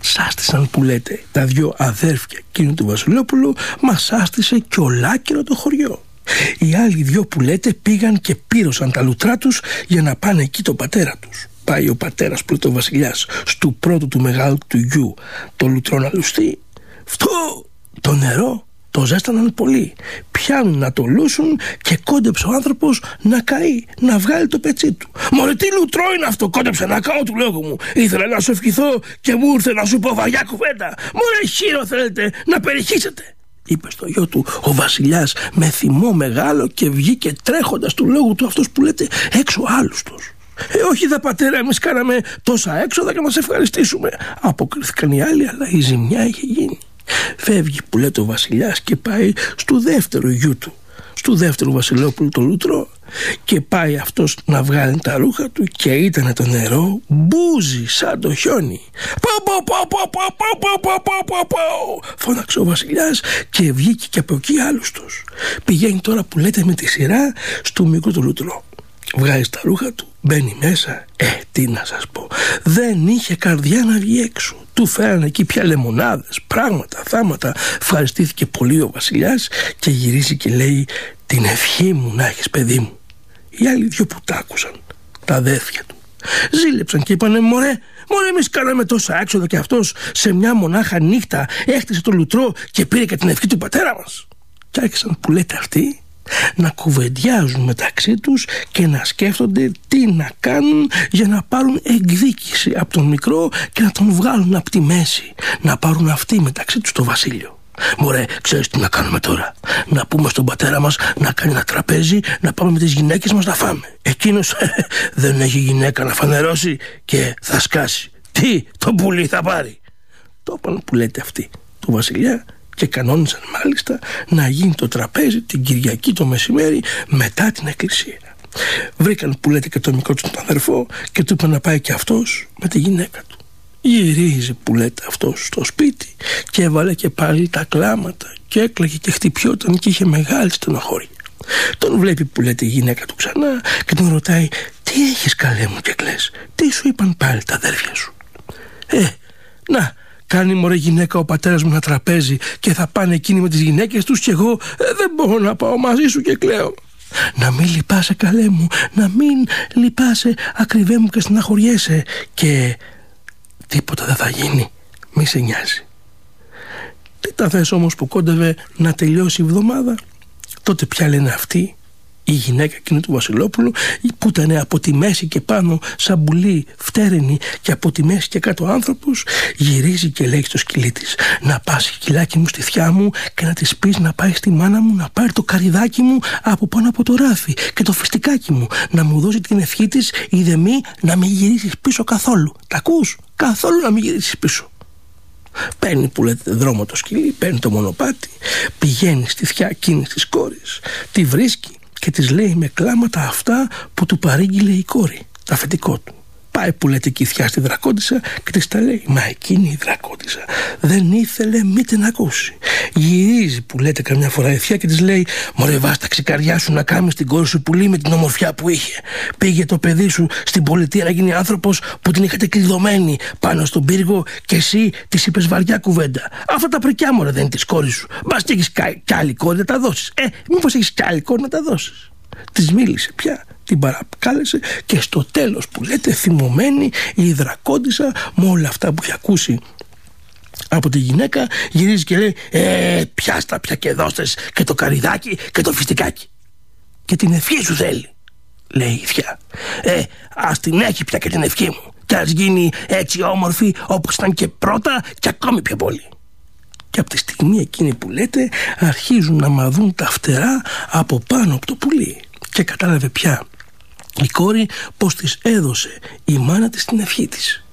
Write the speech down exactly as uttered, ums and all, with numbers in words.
σάστησαν που λέτε τα δυο αδέρφια εκείνου του Βασιλόπουλου, μας σάστησε και ολάκυρο το χωριό. Οι άλλοι δυο που λέτε πήγαν και πήρωσαν τα λουτρά τους για να πάνε εκεί το πατέρα τους. Πάει ο πατέρας πρωτοβασιλιάς στου πρώτου του μεγάλου του γιου το λουτρό να λουστεί. Φτού! Το νερό το ζέσταναν πολύ. Πιάνουν να το λούσουν και κόντεψε ο άνθρωπος να καεί, να βγάλει το πετσί του. «Μωρέ, τι λουτρό είναι αυτό, κόντεψε να καώ», του λέγω μου. «Ήθελα να σου ευχηθώ και μου ήρθε να σου πω βαριά κουβέντα. Μωρέ, χείρο θέλετε να περιχύσετε», είπε στο γιο του ο βασιλιάς με θυμό μεγάλο, και βγήκε τρέχοντας του λόγου του αυτός που λέτε έξω άλουστος. «Ε, όχι δε πατέρα, εμείς κάναμε τόσα έξοδα και να σε ευχαριστήσουμε», αποκρίθηκαν οι άλλοι, αλλά η ζημιά είχε γίνει. Φεύγει που λέτε ο βασιλιάς και πάει στο δεύτερο γιου του, στο δεύτερο Βασιλόπουλο το λουτρό, και πάει αυτός να βγάλει τα ρούχα του και ήταν το νερό μπούζι σαν το χιόνι. «Πω πω πω πω πω πω πω πω πω πω», φώναξε ο βασιλιάς και βγήκε και από εκεί άλλουστος. Πηγαίνει τώρα που λέτε με τη σειρά στο μικρό του λουτρό. Βγάζει τα ρούχα του, μπαίνει μέσα. Ε, τι να σας πω, δεν είχε καρδιά να βγει έξω. Του φέρανε εκεί πια λεμονάδες, πράγματα, θάματα. Ευχαριστήθηκε πολύ ο βασιλιάς και γυρίζει και λέει: «Την ευχή μου να έχεις, παιδί μου». Οι άλλοι δυο που τ' άκουσαν, τα αδέρφια του, ζήλεψαν και είπανε: «Μωρέ, μωρέ, εμείς κάναμε τόσα έξοδα και αυτός σε μια μονάχα νύχτα έκτισε το λουτρό και πήρε και την ευχή του πατέρα μας». Και άρχισαν που λέτε αυτοί να κουβεντιάζουν μεταξύ τους και να σκέφτονται τι να κάνουν για να πάρουν εκδίκηση από τον μικρό και να τον βγάλουν από τη μέση, να πάρουν αυτοί μεταξύ τους το βασίλειο. «Μωρέ, ξέρεις τι να κάνουμε τώρα? Να πούμε στον πατέρα μας να κάνει ένα τραπέζι, να πάμε με τις γυναίκες μας να φάμε. Εκείνος δεν έχει γυναίκα να φανερώσει και θα σκάσει. Τι, το πουλί θα πάρει». Το είπαν που λέτε αυτοί του βασιλιά και κανόνισαν μάλιστα να γίνει το τραπέζι την Κυριακή το μεσημέρι μετά την εκκλησία. Βρήκαν που λέτε και το μικρό του τον αδερφό και του είπαν να πάει και αυτός με τη γυναίκα του. Γυρίζει που λέτε αυτός στο σπίτι και έβαλε και πάλι τα κλάματα και έκλαιγε και χτυπιόταν και είχε μεγάλη στενοχώρια. Τον βλέπει που λέτε η γυναίκα του ξανά και τον ρωτάει: «Τι έχεις, καλέ μου, και κλαις? Τι σου είπαν πάλι τα αδέρφια σου?» «Ε, να, κάνει μωρέ γυναίκα ο πατέρας μου ένα τραπέζι και θα πάνε εκείνοι με τις γυναίκες τους και εγώ ε, δεν μπορώ να πάω μαζί σου και κλαίω». «Να μην λυπάσαι, καλέ μου, να μην λυπάσαι, ακριβέ μου, και στεναχωριέσαι, και τίποτα δεν θα γίνει, μη σε νοιάζει». Τι τα θες όμως που κόντευε να τελειώσει η εβδομάδα? Τότε πια λένε αυτοί, η γυναίκα εκείνη του Βασιλόπουλου, που ήταν από τη μέση και πάνω σαν πουλί φτέρενη και από τη μέση και κάτω άνθρωπος, γυρίζει και λέει στο σκυλί της: «Να πας, σκυλάκι μου, στη θιά μου και να της πεις να πάει στη μάνα μου να πάρει το καρυδάκι μου από πάνω από το ράφι και το φιστικάκι μου, να μου δώσει την ευχή της, είδε μη να μην γυρίσεις πίσω καθόλου. Τα ακούς? Καθόλου να μην γυρίσεις πίσω». Παίρνει που λέτε δρόμο το σκυλί, παίρνει το μονοπάτι, πηγαίνει στη θιά εκείνης της κόρης, τη βρίσκει και της λέει με κλάματα αυτά που του παρήγγειλε η κόρη, το αφεντικό του. Πάει που λέτε και η θιά στη Δρακόντισσα και της τα λέει. Μα εκείνη η Δρακόντισσα δεν ήθελε μη την ακούσει. Γυρίζει που λέτε καμιά φορά η θιά και της λέει: «Μωρέ, βάστα ξεκαρδιά σου να κάνεις την κόρη σου πουλί με την ομορφιά που είχε. Πήγε το παιδί σου στην πολιτεία να γίνει άνθρωπος που την είχατε κλειδωμένη πάνω στον πύργο και εσύ της είπες βαριά κουβέντα. Αυτά τα πρικιά, μωρέ, δεν είναι της κόρης σου. Μπας και έχεις κι άλλη κόρη να τα δώσεις. Ε, μήπως έχεις κι άλλη κόρη να τα δώσεις». Της μίλησε πια, την παρακάλεσε και στο τέλος που λέτε θυμωμένη η Δρακόντισσα με όλα αυτά που είχε ακούσει από τη γυναίκα γυρίζει και λέει: «Ε, πιάστα πια και δώστες και το καρυδάκι και το φιστικάκι. Και την ευχή σου θέλει», λέει η θιά. «Ε, ας την έχει πια και την ευχή μου και ας γίνει έτσι όμορφη όπως ήταν και πρώτα και ακόμη πιο πολύ». Και από τη στιγμή εκείνη που λέτε αρχίζουν να μαδούν τα φτερά από πάνω από το πουλί. Και κατάλαβε πια η κόρη πως της έδωσε η μάνα της την ευχή της.